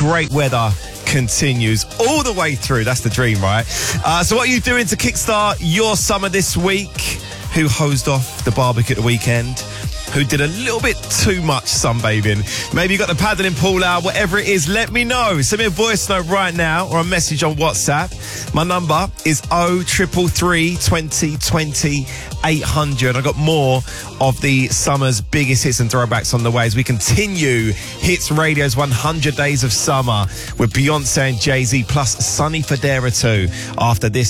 great weather continues all the way through. That's the dream, right? So what are you doing to kickstart your summer this week? Who hosed off the barbecue at the weekend? Who did a little bit too much sunbathing? Maybe you got the paddling pool out, whatever it is, let me know. Send me a voice note right now or a message on WhatsApp. My number is 0333 20 20 800. I've got more of the summer's biggest hits and throwbacks on the way as we continue Hits Radio's 100 Days of Summer with Beyonce and Jay-Z plus Sonny Fodera too after this.